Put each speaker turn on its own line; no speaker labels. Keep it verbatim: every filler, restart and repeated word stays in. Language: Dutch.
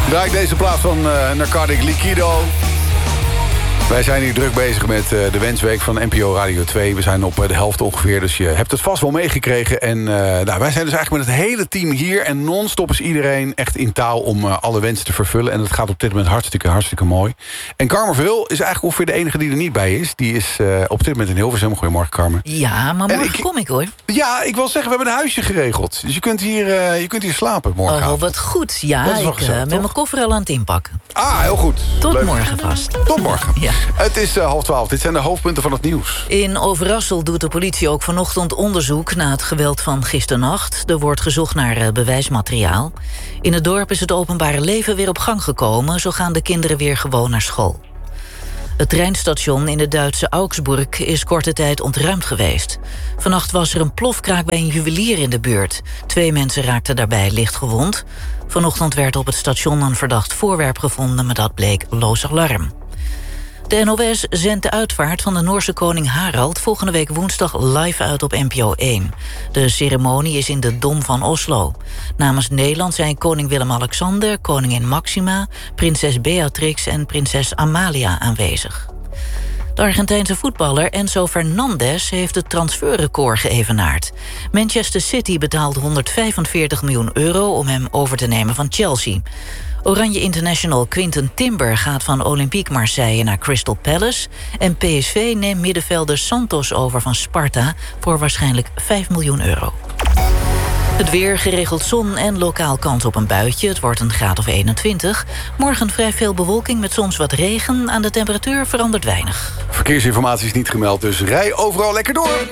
Draai ik deze plaats van uh, Narcotic Liquido. Wij zijn hier druk bezig met uh, de Wensweek van N P O Radio twee. We zijn op uh, de helft ongeveer, dus je hebt het vast wel meegekregen. En uh, nou, wij zijn dus eigenlijk met het hele team hier. En non-stop is iedereen echt in taal om uh, alle wensen te vervullen. En dat gaat op dit moment hartstikke, hartstikke mooi. En Carmen Verheul is eigenlijk ongeveer de enige die er niet bij is. Die is uh, op dit moment in Hilversum. Goedemorgen, Carmen.
Ja, maar morgen
ik,
kom ik, hoor.
Ja, ik wil zeggen, we hebben een huisje geregeld. Dus je kunt hier, uh, je kunt hier slapen morgen.
Oh, wat goed. Ja, ik
gezellig,
uh, met mijn koffer al aan het inpakken.
Ah, heel goed.
Tot
Leuk.
morgen vast.
Tot morgen.
Ja.
Het is uh, half twaalf. Dit zijn de hoofdpunten van het nieuws.
In Overrassel doet de politie ook vanochtend onderzoek na het geweld van gisternacht. Er wordt gezocht naar uh, bewijsmateriaal. In het dorp is het openbare leven weer op gang gekomen. Zo gaan de kinderen weer gewoon naar school. Het treinstation in de Duitse Augsburg is korte tijd ontruimd geweest. Vannacht was er een plofkraak bij een juwelier in de buurt. Twee mensen raakten daarbij licht gewond. Vanochtend werd op het station een verdacht voorwerp gevonden, maar dat bleek loos alarm. De N O S zendt de uitvaart van de Noorse koning Harald volgende week woensdag live uit op N P O één. De ceremonie is in de Dom van Oslo. Namens Nederland zijn koning Willem-Alexander, koningin Maxima, prinses Beatrix en prinses Amalia aanwezig. De Argentijnse voetballer Enzo Fernandez heeft het transferrecord geëvenaard. Manchester City betaalt honderdvijfenveertig miljoen euro om hem over te nemen van Chelsea. Oranje International Quinten Timber gaat van Olympique Marseille naar Crystal Palace. En P S V neemt middenvelder Santos over van Sparta voor waarschijnlijk vijf miljoen euro. Het weer, geregeld zon en lokaal kans op een buitje. Het wordt een graad of eenentwintig. Morgen vrij veel bewolking met soms wat regen. Aan de temperatuur verandert weinig.
Verkeersinformatie is niet gemeld, dus rij overal lekker door.